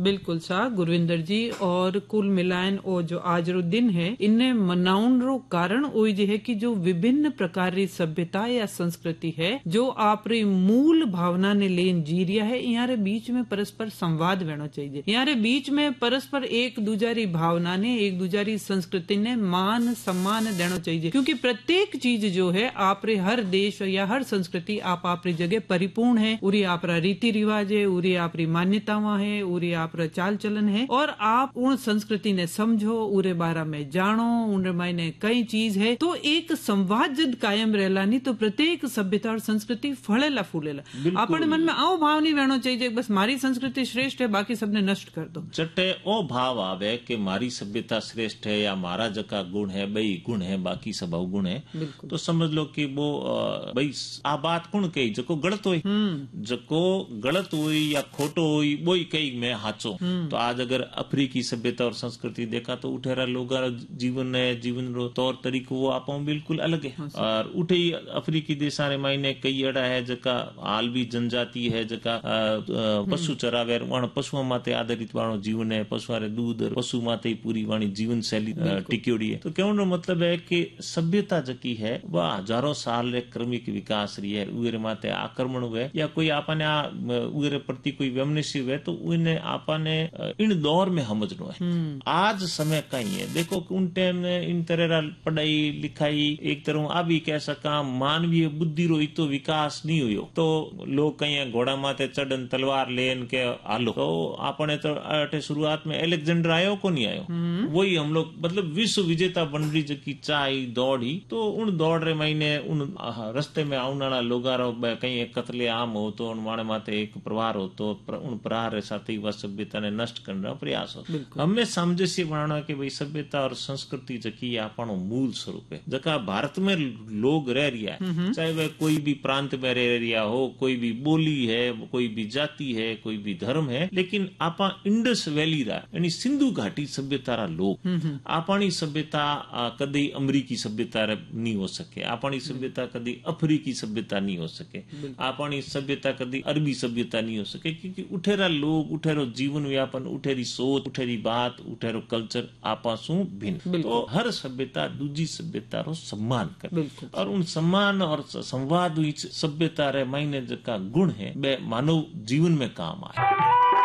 बिल्कुल सा गुरविंदर जी, और कुल मिलान ओ जो आज रो दिन है इन्हें मनाउन रो कारण ओई जे है कि जो विभिन्न प्रकार री सभ्यता या संस्कृति है जो आपरी मूल भावना ने लेन जी रिया है, यहाँ रे बीच में परस्पर संवाद वेणो चाहिए। यहाँ रे बीच में परस्पर एक दूसरी भावना ने, एक दूसरी संस्कृति ने मान सम्मान देना चाहिए, क्योंकि प्रत्येक चीज जो है आपरे हर देश या हर संस्कृति आप आपरी जगह परिपूर्ण है, उरी आपरा रीति रिवाज है, उरी आपरी मान्यतावां है, उरी आपरा चाल चलन है, और आप उन संस्कृति ने समझो, उरे बारे में जानो, उनरे मायने कई चीज है, तो एक संवाद जब कायम रहला नहीं तो प्रत्येक सभ्यता और संस्कृति फलेला फूलेला। अपने मन में आओ भाव नहीं रहना चाहिए बस मारी संस्कृति श्रेष्ठ है बाकी सबने नष्ट कर दो। चटे ओ भाव आवे कि मारी सभ्यता श्रेष्ठ है या मारा जका गुण है, बई गुण है बाकी सब अवगुण है, तो समझ लो कि वो भाई आ बात कुण कही जको गलत होई, जको गलत होई या खोटो होई वो ही कही मैं हाचो। तो आज अगर अफ्रीकी सभ्यता और संस्कृति देखा तो उठेरा लोग जीवन है, जीवन रो तौर तरीको वो आप बिल्कुल अलग है। और उठे ही अफ्रीकी देशा रे मायने कई अड़ा है जका आलवी जनजाति है जका पशु चरावे, वण पशुओं माते आधारित वाणो जीवन है, पशुओं रे दूध पशु माते पूरी वाणी जीवन शैली टिक्योड़ी है। तो कहने रो मतलब है कि सभ्यता जकी है वह हजारों साल रे क्रमिक विकास रही है, उरे माते आक्रमण हुए या कोई आपने उरे प्रति कोई वैमनस्य हुए तो उन्हें आपने इन दौर में समझनो है। आज समय कहीं है देखो उन टाइम में इन तरह पढ़ाई लिखाई एक तरह आ भी कह सका मानवीय बुद्धि रो इतो विकास नहीं हुयो, तो लोग कहीं घोड़ा माते चढ़न तलवार लेन के आलो, तो आपने तो अटे शुरुआत में अलेक्जेंडर आयो को नहीं आयो, वही हम लोग मतलब विश्व विजेता बन रही जकी चाई दौड़ी, तो उन दौड़ रे महीने उन रस्ते में आने वाला लोगारो कहीं कतले आम हो तो उन माने माते एक प्रहार हो तो उन प्रहार रे साथ ही वह सभ्यता ने नष्ट करने का प्रयास हो। हमें सामंजस्य बनाना कि भाई सभ्यता और संस्कृति जकी आपनो मूल स्वरूप है, जका भारत में लोग रह रिया है, चाहे वह कोई भी प्रांत में रह रिया हो, कोई भी बोली है, कोई भी जाति है, कोई भी धर्म है, लेकिन आपा इंडस वैली रा यानी सिंधु घाटी सभ्यता रा लोग, आपनी सभ्यता कदी अमरीकी सभ्यता नहीं हो सके, आपनी सभ्यता कदी अफ्रीकी सभ्यता नहीं हो सके, आपनी सभ्यता कदी अरबी सभ्यता नहीं हो सके, क्योंकि उठेरा लोग, उठेरो जीवन व्यापन, उठेरी सोच, उठेरी बात, उठेरो कल्चर आपसु भिन्न। तो हर सभ्यता दूजी सभ्यता रो सम्मान कर, और उन सम्मान और संवाद सभ्यता रे मायने जका गुण है वे मानव जीवन में काम आए।